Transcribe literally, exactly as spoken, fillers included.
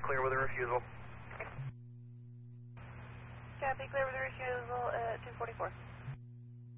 clear with a refusal. Copy, clear with a refusal at two forty-four.